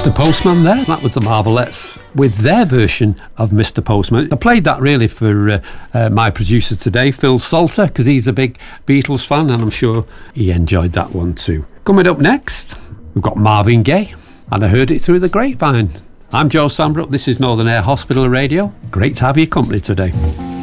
Mr. Postman there. That was the Marvelettes with their version of Mr. Postman. I played that really for my producer today, Phil Salter, because he's a big Beatles fan and I'm sure he enjoyed that one too. Coming up next, we've got Marvin Gaye and I Heard It Through the Grapevine. I'm Joe Sambrook, this is Northern Air Hospital Radio. Great to have your company today.